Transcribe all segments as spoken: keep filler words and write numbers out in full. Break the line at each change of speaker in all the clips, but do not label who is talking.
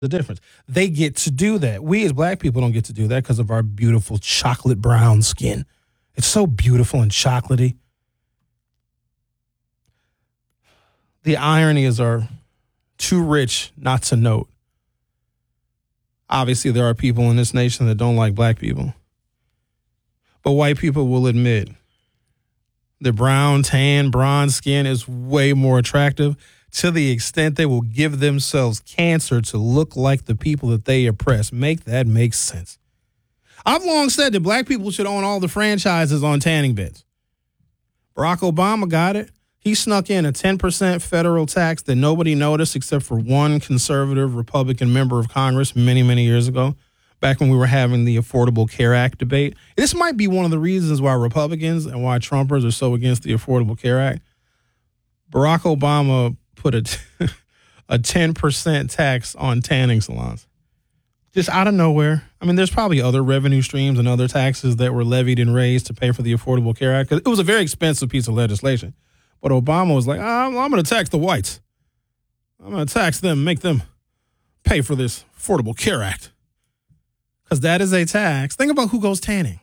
the difference. They get to do that. We as black people don't get to do that because of our beautiful chocolate brown skin. It's so beautiful and chocolatey. The irony is are too rich not to note. Obviously, there are people in this nation that don't like black people. But white people will admit the brown, tan, bronze skin is way more attractive to the extent they will give themselves cancer to look like the people that they oppress. Make that make sense. I've long said that black people should own all the franchises on tanning beds. Barack Obama got it. He snuck in a ten percent federal tax that nobody noticed except for one conservative Republican member of Congress many, many years ago, back when we were having the Affordable Care Act debate. This might be one of the reasons why Republicans and why Trumpers are so against the Affordable Care Act. Barack Obama put a, a ten percent tax on tanning salons. Just out of nowhere. I mean, there's probably other revenue streams and other taxes that were levied and raised to pay for the Affordable Care Act. 'Cause it was a very expensive piece of legislation. But Obama was like, I'm, I'm going to tax the whites. I'm going to tax them, make them pay for this Affordable Care Act. Because that is a tax. Think about who goes tanning.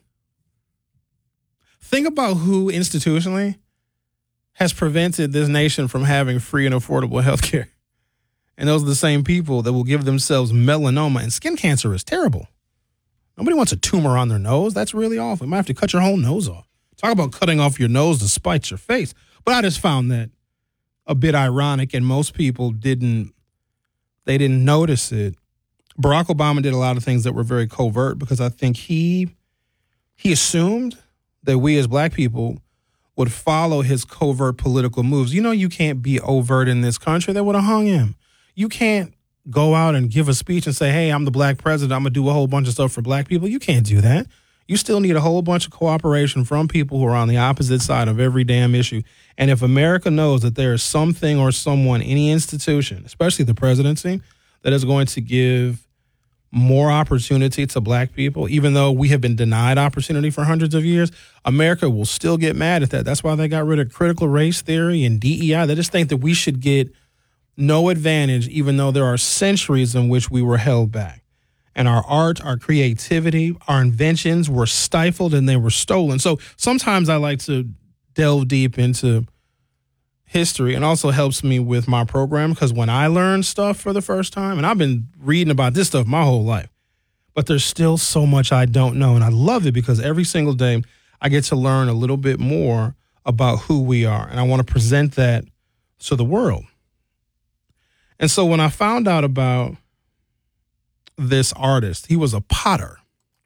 Think about who institutionally has prevented this nation from having free and affordable health care. And those are the same people that will give themselves melanoma. And skin cancer is terrible. Nobody wants a tumor on their nose. That's really awful. You might have to cut your whole nose off. Talk about cutting off your nose to spite your face. But I just found that a bit ironic, and most people didn't, they didn't notice it. Barack Obama did a lot of things that were very covert because I think he he assumed that we as black people would follow his covert political moves. You know, you can't be overt in this country. They would have hung him. You can't go out and give a speech and say, hey, I'm the black president. I'm going to do a whole bunch of stuff for black people. You can't do that. You still need a whole bunch of cooperation from people who are on the opposite side of every damn issue. And if America knows that there is something or someone, any institution, especially the presidency, that is going to give more opportunity to black people, even though we have been denied opportunity for hundreds of years, America will still get mad at that. That's why they got rid of critical race theory and D E I. They just think that we should get no advantage, even though there are centuries in which we were held back. And our art, our creativity, our inventions were stifled and they were stolen. So sometimes I like to delve deep into history, and also helps me with my program because when I learn stuff for the first time, and I've been reading about this stuff my whole life, but there's still so much I don't know. And I love it because every single day I get to learn a little bit more about who we are. And I want to present that to the world. And so when I found out about this artist, he was a potter.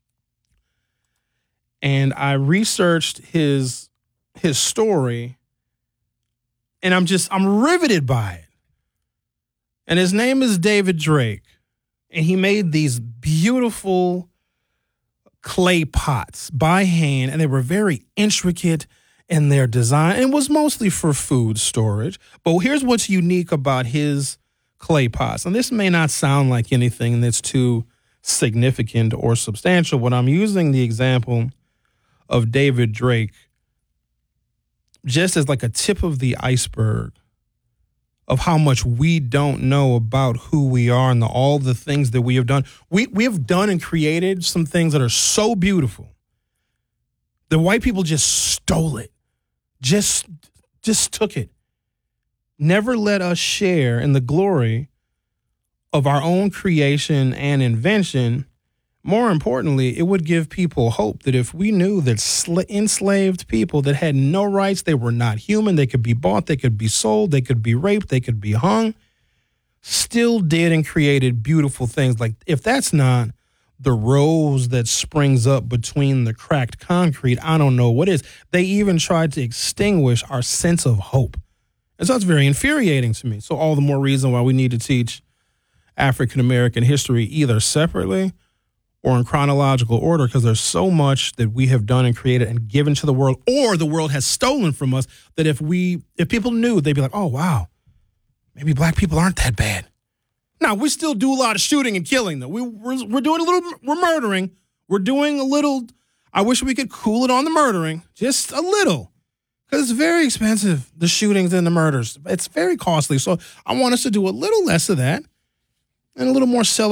And I researched his his story, and I'm just, I'm riveted by it. And his name is David Drake. And he made these beautiful clay pots by hand, and they were very intricate in their design. It was mostly for food storage. But here's what's unique about his clay pots. And this may not sound like anything that's too significant or substantial, but I'm using the example of David Drake just as like a tip of the iceberg of how much we don't know about who we are and the, all the things that we have done. We we have done and created some things that are so beautiful. The white people just stole it, just just took it. Never let us share in the glory of our own creation and invention. More importantly, it would give people hope that if we knew that sl- enslaved people that had no rights, they were not human, they could be bought, they could be sold, they could be raped, they could be hung, still did and created beautiful things. Like, if that's not the rose that springs up between the cracked concrete, I don't know what is. They even tried to extinguish our sense of hope. And so it's very infuriating to me. So all the more reason why we need to teach African-American history either separately or in chronological order, because there's so much that we have done and created and given to the world, or the world has stolen from us, that if we, if people knew, they'd be like, oh, wow, maybe black people aren't that bad. Now, we still do a lot of shooting and killing, though. We, we're, we're doing a little, we're murdering. We're doing a little, I wish we could cool it on the murdering, just a little, because it's very expensive, the shootings and the murders. It's very costly. So I want us to do a little less of that. and a little more celery.